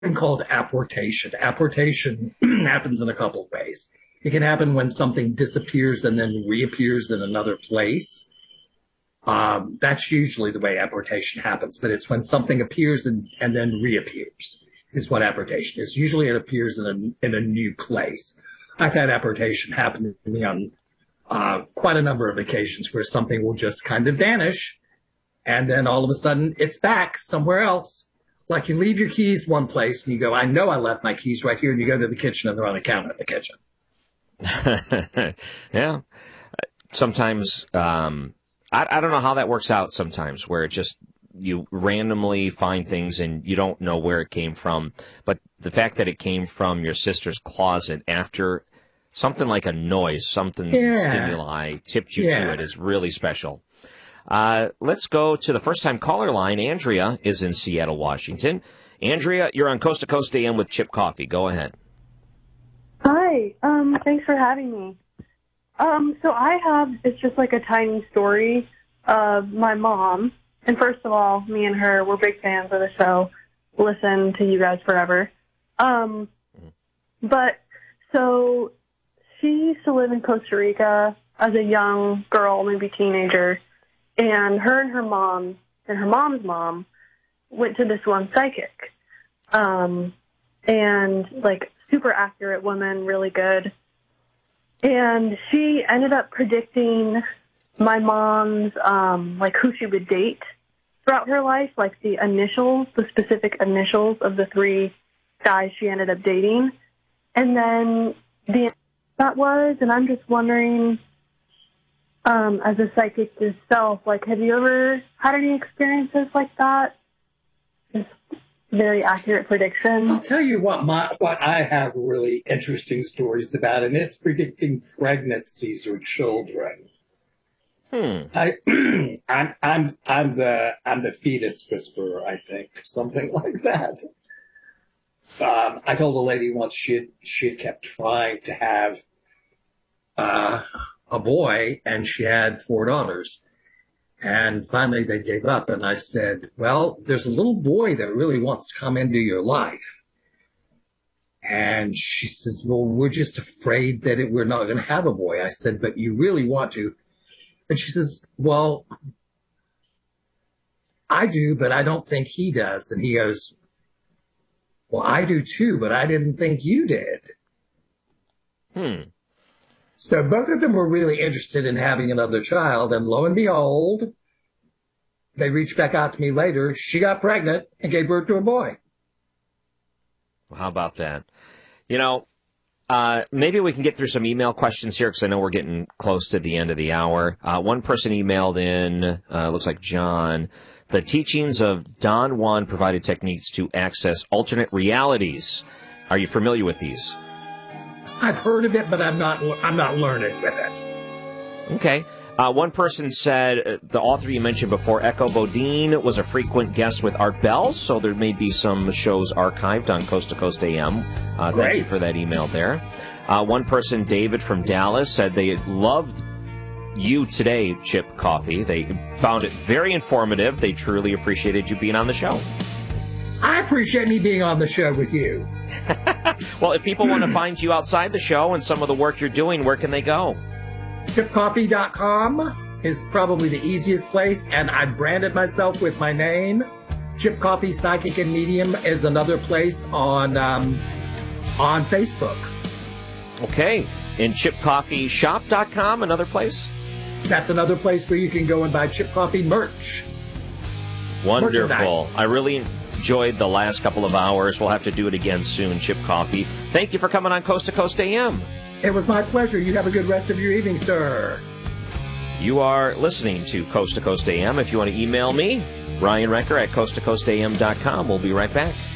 called apportation. Apportation happens in a couple of ways. It can happen when something disappears and then reappears in another place. That's usually the way apportation happens, but it's when something appears and then reappears is what apportation is. Usually it appears in a new place. I've had apportation happen to me on quite a number of occasions where something will just kind of vanish and then all of a sudden it's back somewhere else. Like you leave your keys one place and you go, I know I left my keys right here. And you go to the kitchen and they're on the counter in the kitchen. Yeah. Sometimes, I don't know how that works out sometimes, where it just, you randomly find things and you don't know where it came from. But the fact that it came from your sister's closet after something like a noise, stimuli tipped you to it is really special. Let's go to the first-time caller line. Andrea is in Seattle, Washington. Andrea, you're on Coast to Coast AM with Chip Coffee. Go ahead. Hi. Thanks for having me. So it's just like a tiny story of my mom. And first of all, me and her, we're big fans of the show. Listen to you guys forever. But so she used to live in Costa Rica as a young girl, maybe teenager. And her and her mom and her mom's mom went to this one psychic. And like super accurate woman, really good. And she ended up predicting my mom's, like who she would date throughout her life, like the specific initials of the 3 guys she ended up dating. And then that was, and I'm just wondering, as a psychic yourself, like, have you ever had any experiences like that? Just very accurate prediction. I'll tell you what I have really interesting stories about, and it's predicting pregnancies or children. I'm the fetus whisperer, I think, something like that. I told a lady once she had kept trying to have a boy, and she had 4 daughters. And finally they gave up, and I said, well, there's a little boy that really wants to come into your life. And she says, well, we're just afraid that we're not going to have a boy. I said, but you really want to. And she says, well, I do, but I don't think he does. And he goes, well, I do too, but I didn't think you did. So both of them were really interested in having another child, and lo and behold, they reached back out to me later. She got pregnant and gave birth to a boy. Well, how about that? You know, maybe we can get through some email questions here, because I know we're getting close to the end of the hour. One person emailed in, looks like John. The teachings of Don Juan provided techniques to access alternate realities. Are you familiar with these? I've heard of it, but I'm not learned with it. Okay. One person said the author you mentioned before, Echo Bodine, was a frequent guest with Art Bell, so there may be some shows archived on Coast to Coast AM. Thank you for that email there. One person, David from Dallas, said they loved you today, Chip Coffee. They found it very informative. They truly appreciated you being on the show. I appreciate me being on the show with you. Well, if people want to find you outside the show and some of the work you're doing, where can they go? ChipCoffee.com is probably the easiest place, and I branded myself with my name. Chip Coffee Psychic and Medium is another place on Facebook. Okay. And ChipCoffeeShop.com, another place? That's another place where you can go and buy Chip Coffee merch. Wonderful. Merchandise. I really enjoyed the last couple of hours. We'll have to do it again soon, Chip Coffee. Thank you for coming on Coast to Coast AM. It was my pleasure. You have a good rest of your evening, sir. You are listening to Coast AM. If you want to email me, Ryan Recker at coasttocoastam.com. We'll be right back.